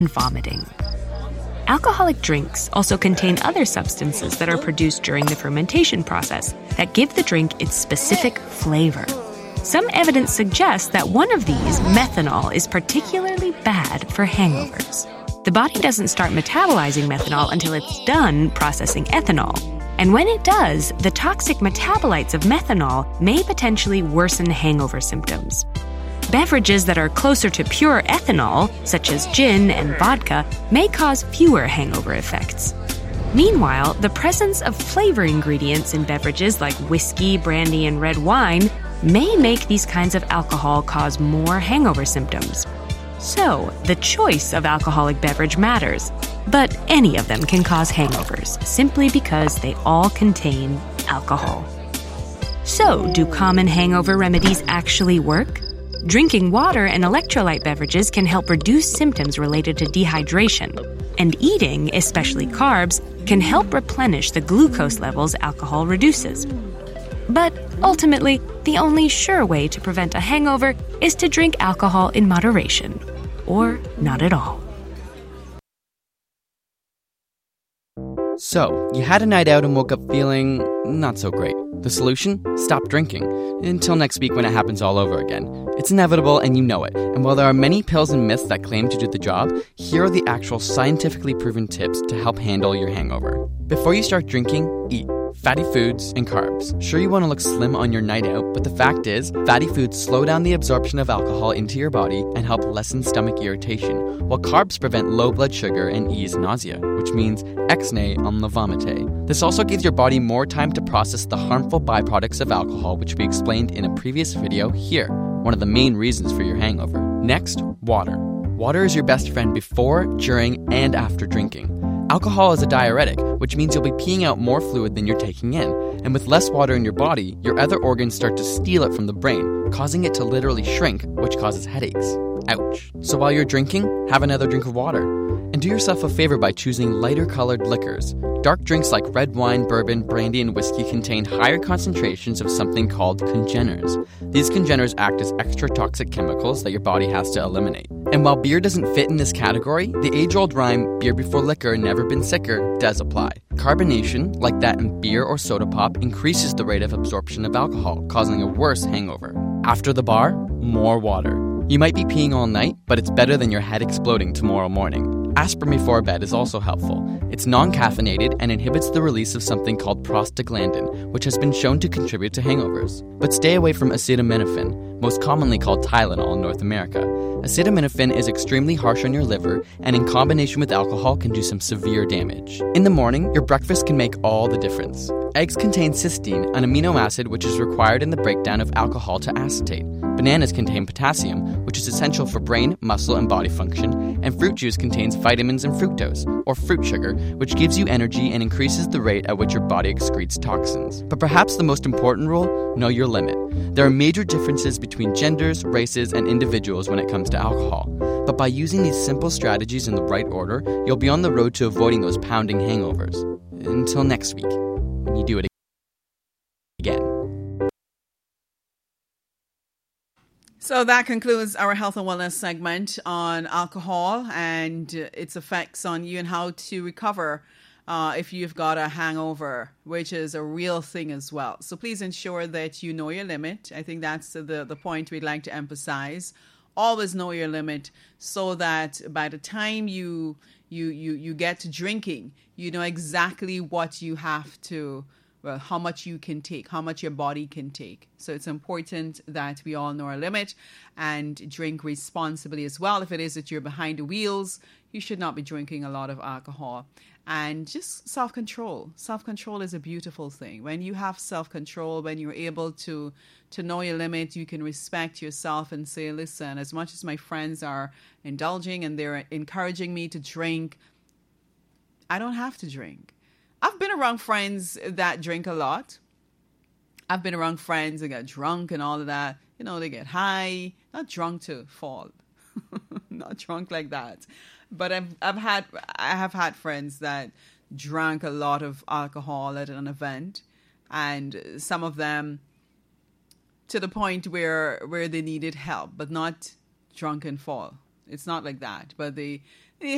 vomiting. Alcoholic drinks also contain other substances that are produced during the fermentation process that give the drink its specific flavor. Some evidence suggests that one of these, methanol, is particularly bad for hangovers. The body doesn't start metabolizing methanol until it's done processing ethanol. And when it does, the toxic metabolites of methanol may potentially worsen hangover symptoms. Beverages that are closer to pure ethanol, such as gin and vodka, may cause fewer hangover effects. Meanwhile, the presence of flavor ingredients in beverages like whiskey, brandy, and red wine may make these kinds of alcohol cause more hangover symptoms. So, the choice of alcoholic beverage matters, but any of them can cause hangovers simply because they all contain alcohol. So, do common hangover remedies actually work? Drinking water and electrolyte beverages can help reduce symptoms related to dehydration, and eating, especially carbs, can help replenish the glucose levels alcohol reduces. But ultimately, the only sure way to prevent a hangover is to drink alcohol in moderation, or not at all. So, you had a night out and woke up feeling not so great. The solution? Stop drinking. Until next week when it happens all over again. It's inevitable and you know it. And while there are many pills and myths that claim to do the job, here are the actual scientifically proven tips to help handle your hangover. Before you start drinking, eat fatty foods and carbs. Sure, you want to look slim on your night out, but the fact is, fatty foods slow down the absorption of alcohol into your body and help lessen stomach irritation, while carbs prevent low blood sugar and ease nausea, which means ex-nay on the vomite. This also gives your body more time to process the harmful byproducts of alcohol, which we explained in a previous video here, one of the main reasons for your hangover. Next, water. Water is your best friend before, during, and after drinking. Alcohol is a diuretic, which means you'll be peeing out more fluid than you're taking in. And with less water in your body, your other organs start to steal it from the brain, causing it to literally shrink, which causes headaches. Ouch. So while you're drinking, have another drink of water. And do yourself a favor by choosing lighter colored liquors. Dark drinks like red wine, bourbon, brandy, and whiskey contain higher concentrations of something called congeners. These congeners act as extra toxic chemicals that your body has to eliminate. And while beer doesn't fit in this category, the age-old rhyme, beer before liquor, never been sicker, does apply. Carbonation, like that in beer or soda pop, increases the rate of absorption of alcohol, causing a worse hangover. After the bar, more water. You might be peeing all night, but it's better than your head exploding tomorrow morning. Aspirin before bed is also helpful. It's non-caffeinated and inhibits the release of something called prostaglandin, which has been shown to contribute to hangovers. But stay away from acetaminophen, most commonly called Tylenol in North America. Acetaminophen is extremely harsh on your liver and in combination with alcohol can do some severe damage. In the morning, your breakfast can make all the difference. Eggs contain cysteine, an amino acid which is required in the breakdown of alcohol to acetate. Bananas contain potassium, which is essential for brain, muscle, and body function, and fruit juice contains vitamins and fructose, or fruit sugar, which gives you energy and increases the rate at which your body excretes toxins. But perhaps the most important rule, know your limit. There are major differences between genders, races, and individuals when it comes to alcohol. But by using these simple strategies in the right order, you'll be on the road to avoiding those pounding hangovers. Until next week, when you do it again. So that concludes our health and wellness segment on alcohol and its effects on you and how to recover if you've got a hangover, which is a real thing as well. So please ensure that you know your limit. I think that's the point we'd like to emphasize. Always know your limit so that by the time you get to drinking, you know exactly what you have to, well, how much you can take, how much your body can take. So it's important that we all know our limit and drink responsibly as well. If it is that you're behind the wheels, you should not be drinking a lot of alcohol. And just self-control. Self-control is a beautiful thing. When you have self-control, when you're able to know your limit, you can respect yourself and say, listen, as much as my friends are indulging and they're encouraging me to drink, I don't have to drink. I've been around friends that drink a lot. I've been around friends that get drunk and all of that. You know, they get high, not drunk to fall, not drunk like that. But I have had friends that drank a lot of alcohol at an event, and some of them to the point where they needed help, but not drunk and fall. It's not like that, but they